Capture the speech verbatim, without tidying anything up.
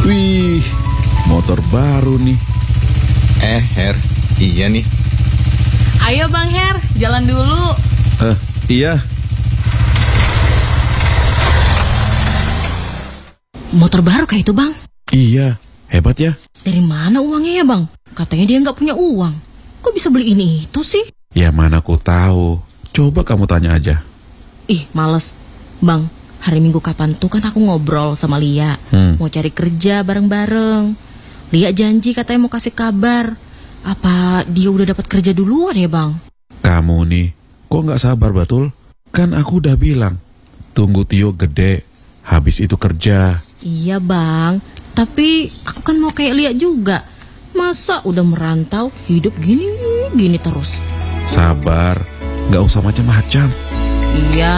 Wih, motor baru nih. Eh, Her, iya nih. Ayo Bang Her, jalan dulu. Eh, iya. Motor baru kayak itu Bang? Iya, hebat ya. Dari mana uangnya ya Bang? Katanya dia nggak punya uang. Kok bisa beli ini itu sih? Ya mana ku tahu. Coba kamu tanya aja. Ih, males. Bang, hari Minggu kapan tuh kan aku ngobrol sama Lia. Hmm. Mau cari kerja bareng-bareng. Lia janji katanya mau kasih kabar. Apa dia udah dapat kerja duluan ya Bang? Kamu nih, kok nggak sabar betul? Kan aku udah bilang, tunggu Tio gede, habis itu kerja. Iya Bang, tapi aku kan mau kayak Lia juga. Masa udah merantau, hidup gini, gini terus? Sabar, nggak usah macam-macam. Iya.